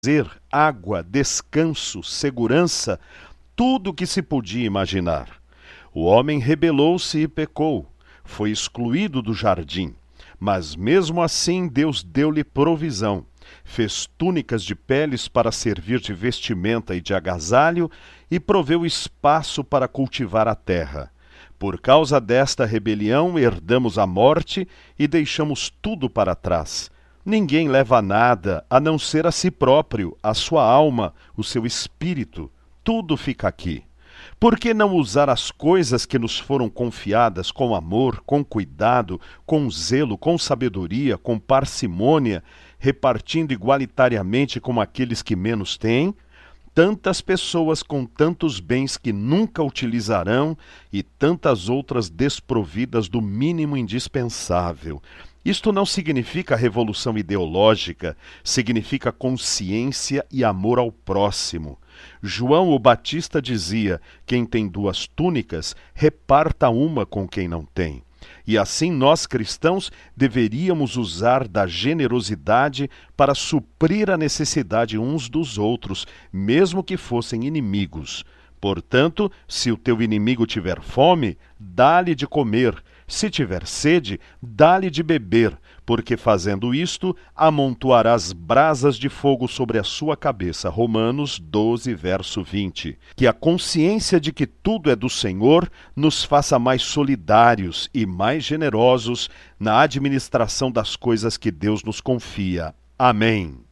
água, descanso, segurança, tudo o que se podia imaginar. O homem rebelou-se e pecou, foi excluído do jardim, mas mesmo assim Deus deu-lhe provisão. Fez túnicas de peles para servir de vestimenta e de agasalho e proveu espaço para cultivar a terra. Por causa desta rebelião, herdamos a morte e deixamos tudo para trás. Ninguém leva nada a não ser a si próprio, a sua alma, o seu espírito. Tudo fica aqui. Por que não usar as coisas que nos foram confiadas com amor, com cuidado, com zelo, com sabedoria, com parcimônia, repartindo igualitariamente com aqueles que menos têm? Tantas pessoas com tantos bens que nunca utilizarão e tantas outras desprovidas do mínimo indispensável. Isto não significa revolução ideológica, significa consciência e amor ao próximo. João o Batista dizia: quem tem 2 túnicas, reparta uma com quem não tem. E assim nós cristãos deveríamos usar da generosidade para suprir a necessidade uns dos outros, mesmo que fossem inimigos. Portanto, se o teu inimigo tiver fome, dá-lhe de comer. Se tiver sede, dá-lhe de beber, porque fazendo isto, amontoarás brasas de fogo sobre a sua cabeça. Romanos 12, verso 20. Que a consciência de que tudo é do Senhor nos faça mais solidários e mais generosos na administração das coisas que Deus nos confia. Amém.